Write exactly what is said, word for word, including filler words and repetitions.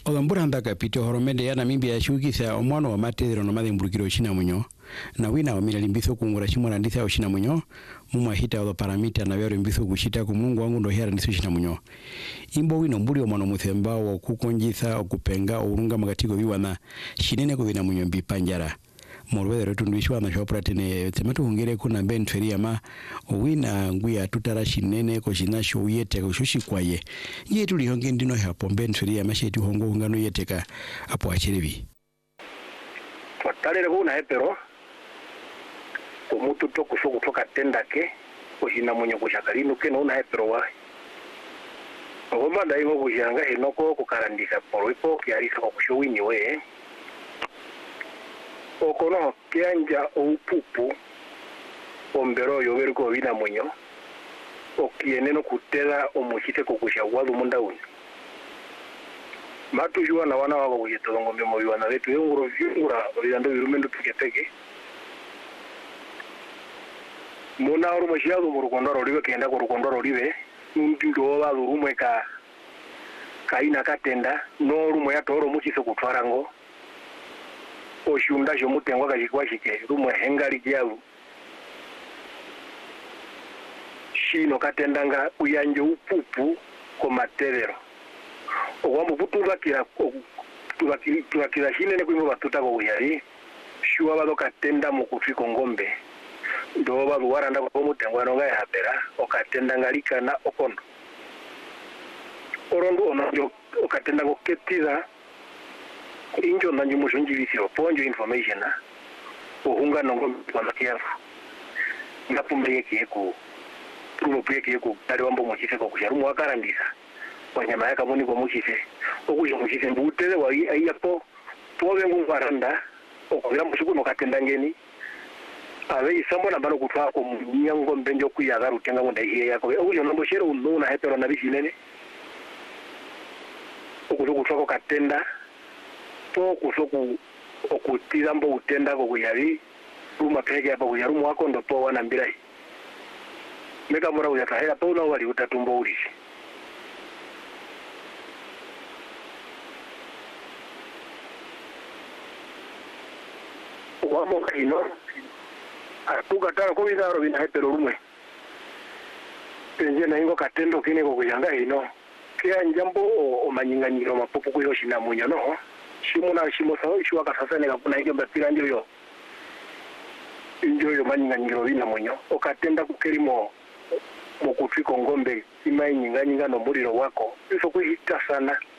Odambura ndaka pito horomende ya Namibia ya shukisa omwano wa matedero no madhembulukiro shina munyo na wina wa mila limbiso kungura shimura ndisa wa shina munyo mumwa hita wa paramita na vyaro limbiso kushita kumungu wangu ndo hiara ndiso shina munyo imbo wino mbuli wa mwano muthemba wa kukonjitha okupenga urunga magatiko viwa na shinene kuvina munyo mbipanjara Morwede retu nduishwa na shopra tene tematu hungere kuna ben feria ma wina nguya tutara shinene ko shinasho uyete ko shushi kwaye yetu lihonge ndino hapo ben feria ma shetu hongo ngano yeteka apo achirevi Fatale kuna hepero umutu to kusoko toka tendake ko shina munyo ko shakalinu ke no na hepero wa Ogoma ndai ngo kujanga enoko ko karandika poroipo kiarisa ko kushowini we Okono kianja oupupu ombero yoberko bina munyo okieneno kutela omushite kukushagwadu mundauni matu jua na wana wako kujetolongo memo biwana wetu yonguro vyungura obidando birumendo piketeke muna oru mashiado mu rukondoro ribe kenda ko rukondoro ribe ndindo ba rumwe ka kaina katenda no rumo ya toro muchise kutwarango oshunda shomutengwa kashikwashike rumwe hengari jalu shino katendanga uyanje upupu ko matevero ogwambo putubakira tubakira shinene kwimo batuta ko uyari shuwa bado katenda mu kufiko ngombe ndo ba buwaranda ko mutengwa no ga habera okatendanga likana okondo orondo onajo okatenda ko ketira injo nanju mushonji visiro ponjo information na ohunga nongo kwa makiafu ngapumbe kieko tumo peke yeko tari wambo muchise ko kusharumu akarandisa wanyama yaka muni ko muchise okujo muchise mbutele wa ayapo pobe ngumbaranda okubira mushuku no katenda ngeni abe isambo na bano kutwa ko munyango mbenjo kuyaga rutenga ngo ndaiye yako okujo nombo shero unona hetero na bishinene okujo kutwa ko katenda to kusoku okutira mbo utenda ko kuyari ruma peke hapa kuyarumu wako ndo to wana mbirai meka mura uyatahera to na wali utatumbo ulishi wamo kaino atuka tara ko bidaro bina hetero rumwe penje na ingo katendo kine ko kuyanga ino kia njambo o manyinganyiro mapopo ko yoshina munyo no shimuna shimo sawo shwa kasasane kapuna hiyo bapira ndio injoyo manyinganyiro bina munyo okatenda kukerimo mu kufiko ngombe imanyinganyinga no muriro wako iso kuhita sana